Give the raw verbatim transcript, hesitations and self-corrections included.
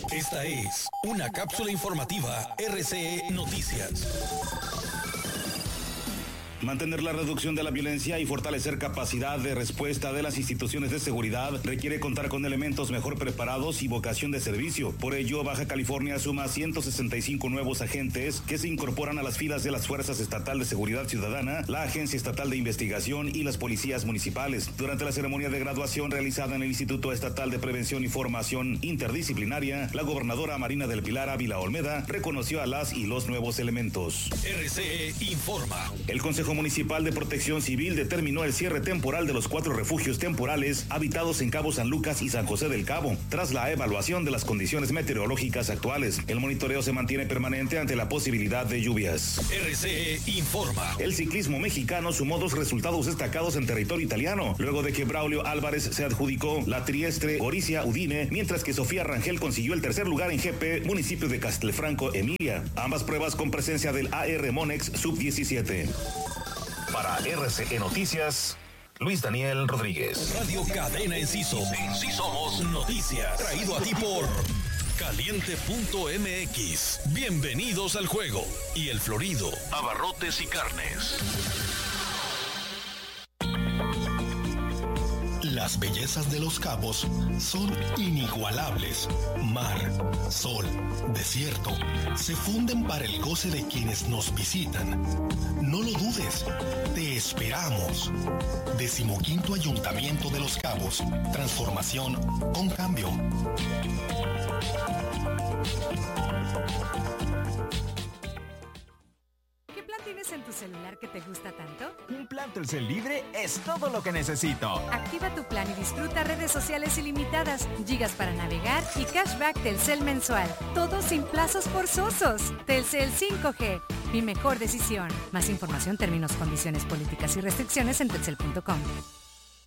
Esta es una cápsula informativa R C E Noticias. Mantener la reducción de la violencia y fortalecer capacidad de respuesta de las instituciones de seguridad requiere contar con elementos mejor preparados y vocación de servicio. Por ello, Baja California suma ciento sesenta y cinco nuevos agentes que se incorporan a las filas de las Fuerzas Estatal de Seguridad Ciudadana, la Agencia Estatal de Investigación y las policías municipales. Durante la ceremonia de graduación realizada en el Instituto Estatal de Prevención y Formación Interdisciplinaria, la gobernadora Marina del Pilar Ávila Olmeda reconoció a las y los nuevos elementos. R C E informa. El Consejo Municipal de Protección Civil determinó el cierre temporal de los cuatro refugios temporales habitados en Cabo San Lucas y San José del Cabo, tras la evaluación de las condiciones meteorológicas actuales. El monitoreo se mantiene permanente ante la posibilidad de lluvias. R C E informa. El ciclismo mexicano sumó dos resultados destacados en territorio italiano, luego de que Braulio Álvarez se adjudicó la Triestre Gorizia Udine, mientras que Sofía Rangel consiguió el tercer lugar en G P, municipio de Castelfranco Emilia. Ambas pruebas con presencia del A R Monex sub diecisiete. Para R C E Noticias, Luis Daniel Rodríguez. Radio Cadena Enciso. Sí somos noticias. Traído a ti por Caliente punto M X. Bienvenidos al juego. Y El Florido, abarrotes y carnes. Las bellezas de Los Cabos son inigualables. Mar, sol, desierto, se funden para el goce de quienes nos visitan. No lo dudes, te esperamos. Decimoquinto Ayuntamiento de Los Cabos. Transformación con cambio. ¿Qué plan tienes en tu celular que te gusta tanto? Un plan Telcel Libre es todo lo que necesito. Activa tu plan y disfruta redes sociales ilimitadas, gigas para navegar y cashback Telcel mensual. Todo sin plazos forzosos. Telcel cinco G, mi mejor decisión. Más información, términos, condiciones, políticas y restricciones en telcel punto com.